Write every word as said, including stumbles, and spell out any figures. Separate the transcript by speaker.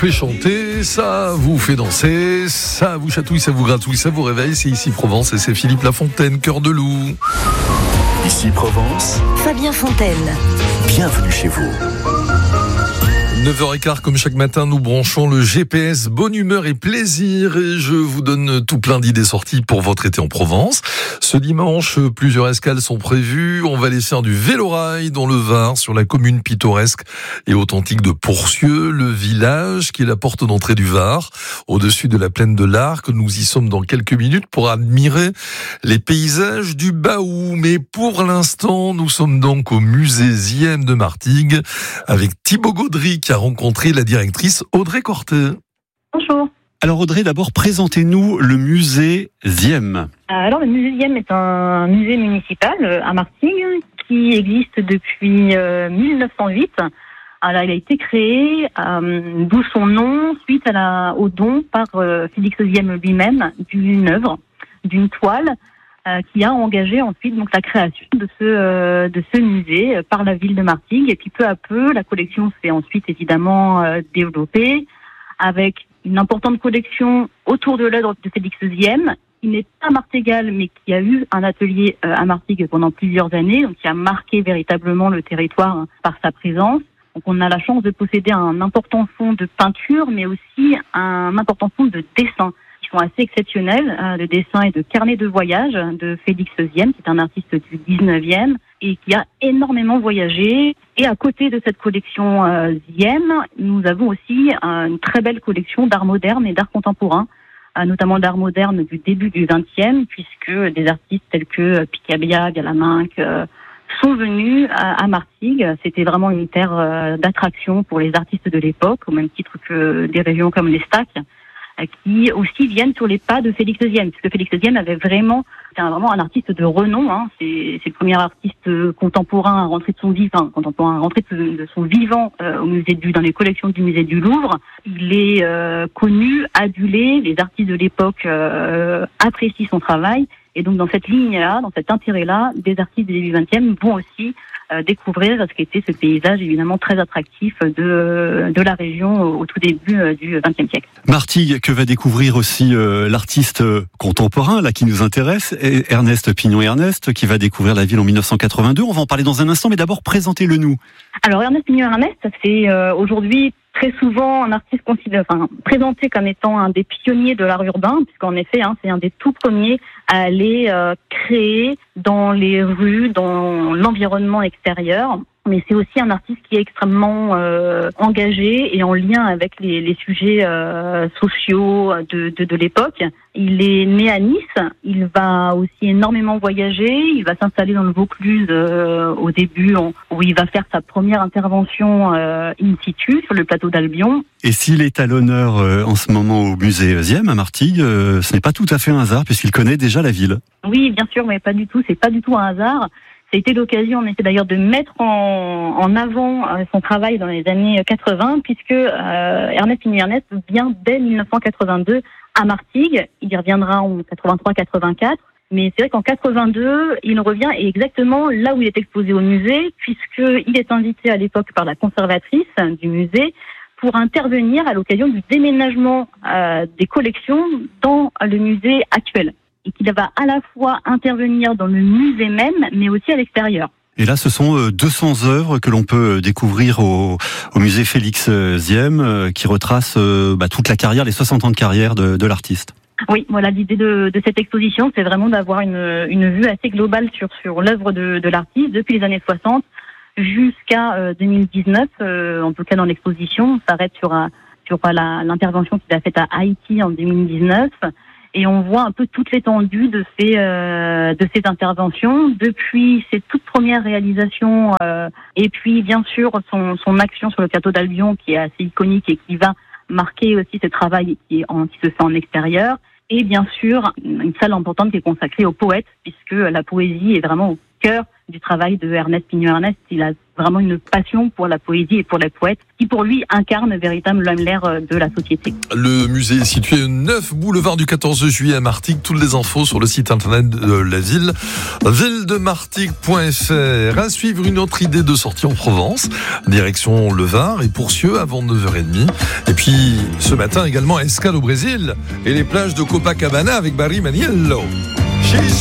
Speaker 1: fait chanter, ça vous fait danser, ça vous chatouille, ça vous gratouille, ça vous réveille. C'est Ici Provence et c'est Philippe Lafontaine, Cœur de Loup.
Speaker 2: Ici Provence,
Speaker 3: Fabien Fontaine.
Speaker 2: Bienvenue chez vous.
Speaker 1: neuf heures quinze comme chaque matin, nous branchons le G P S bonne humeur et plaisir et je vous donne tout plein d'idées sorties pour votre été en Provence. Ce dimanche, plusieurs escales sont prévues. On va aller faire du vélorail dans le Var, sur la commune pittoresque et authentique de Pourcieux, le village qui est la porte d'entrée du Var, au-dessus de la plaine de l'Arc. Nous y sommes dans quelques minutes pour admirer les paysages du Baou. Mais pour l'instant, nous sommes donc au musée Ziem de Martigues avec Thibaut Gaudry qui a rencontré la directrice Audrey Cortet.
Speaker 4: Bonjour.
Speaker 5: Alors Audrey, d'abord présentez-nous le musée Ziem.
Speaker 4: Alors le musée Ziem est un musée municipal à Martigues qui existe depuis euh, mille neuf cent huit. Alors il a été créé, euh, d'où son nom, suite à la, au don par euh, Félix Ziem lui-même d'une œuvre, d'une toile, euh, qui a engagé ensuite donc la création de ce euh, de ce musée euh, par la ville de Martigues. Et puis peu à peu, la collection s'est ensuite évidemment euh, développée avec une importante collection autour de l'œuvre de Félix Ziem, qui n'est pas martigale, mais qui a eu un atelier euh, à Martigues pendant plusieurs années, donc qui a marqué véritablement le territoire hein, par sa présence. Donc on a la chance de posséder un important fonds de peinture, mais aussi un important fonds de dessin, qui sont assez exceptionnels, euh, de dessins et de carnets de voyage de Félix Ziem, qui est un artiste du dix-neuvième, et qui a énormément voyagé. Et à côté de cette collection euh, Ziem, nous avons aussi euh, une très belle collection d'art moderne et d'art contemporain, euh, notamment d'art moderne du début du vingtième, puisque des artistes tels que Picabia, Galaminck euh, sont venus à, à Martigues. C'était vraiment une terre euh, d'attraction pour les artistes de l'époque, au même titre que des régions comme l'Estac, euh, qui aussi viennent sur les pas de Félix Ziem, puisque Félix Ziem avait vraiment C'est un, vraiment un artiste de renom. Hein. C'est, c'est le premier artiste contemporain à rentrer de son vivant, contemporain à rentrer de, de son vivant euh, au musée du, dans les collections du musée du Louvre. Il est euh, connu, adulé. Les artistes de l'époque euh, apprécient son travail. Et donc dans cette ligne-là, dans cet intérêt-là, des artistes du début vingtième vont aussi euh, découvrir ce qu'était ce paysage évidemment très attractif de de la région au, au tout début euh, du vingtième siècle.
Speaker 5: Martigues, que va découvrir aussi euh, l'artiste contemporain là qui nous intéresse, Ernest Pignon-Ernest, qui va découvrir la ville en dix-neuf cent quatre-vingt-deux. On va en parler dans un instant, mais d'abord présentez-le nous.
Speaker 4: Alors Ernest Pignon-Ernest, c'est euh, aujourd'hui très souvent un artiste considéré, enfin, présenté comme étant un des pionniers de l'art urbain, puisqu'en effet, hein, c'est un des tout premiers à aller euh, créer dans les rues, dans l'environnement extérieur. Mais c'est aussi un artiste qui est extrêmement euh, engagé et en lien avec les, les sujets euh, sociaux de, de, de l'époque. Il est né à Nice, il va aussi énormément voyager, il va s'installer dans le Vaucluse euh, au début, en, où il va faire sa première intervention euh, in situ sur le plateau d'Albion.
Speaker 5: Et s'il est à l'honneur euh, en ce moment au musée Ziem à Martigues, euh, ce n'est pas tout à fait un hasard puisqu'il connaît déjà la ville.
Speaker 4: Oui, bien sûr, mais pas du tout, c'est pas du tout un hasard. Ça a été l'occasion, on essaie d'ailleurs de mettre en, en avant euh, son travail dans les années quatre-vingts, puisque euh, Ernest Pignon-Ernest vient dès dix-neuf cent quatre-vingt-deux à Martigues. Il y reviendra en quatre-vingt-trois quatre-vingt-quatre. Mais c'est vrai qu'en quatre-vingt-deux, il revient exactement là où il est exposé au musée, puisqu'il est invité à l'époque par la conservatrice du musée pour intervenir à l'occasion du déménagement euh, des collections dans le musée actuel. Et qu'il va à la fois intervenir dans le musée même, mais aussi à l'extérieur.
Speaker 5: Et là, ce sont deux cents œuvres que l'on peut découvrir au, au musée Félix Ziem, qui retrace bah, toute la carrière, les soixante ans de carrière de, de l'artiste.
Speaker 4: Oui, voilà, l'idée de, de cette exposition, c'est vraiment d'avoir une, une vue assez globale sur, sur l'œuvre de, de l'artiste depuis les années soixante jusqu'à euh, deux mille dix-neuf. Euh, en tout cas, dans l'exposition, on s'arrête sur, sur la, l'intervention qu'il a faite à Haïti en deux mille dix-neuf. Et on voit un peu toute l'étendue de ces euh, de ces interventions depuis ses toutes premières réalisations euh, et puis bien sûr son son action sur le plateau d'Albion qui est assez iconique et qui va marquer aussi ce travail qui est en, qui se fait en extérieur, et bien sûr une salle importante qui est consacrée aux poètes, puisque la poésie est vraiment au cœur du travail de Ernest Pignon-Ernest. Il a vraiment une passion pour la poésie et pour les poètes, qui pour lui incarnent véritablement l'air de la société.
Speaker 1: Le musée est situé neuf boulevard du quatorze juillet à Martigues. Toutes les infos sur le site internet de la ville, ville de martigues point f r. À suivre, une autre idée de sortie en Provence, direction Le Var et Pourcieux avant neuf heures trente. Et puis ce matin également escale au Brésil et les plages de Copacabana avec Barry Maniello.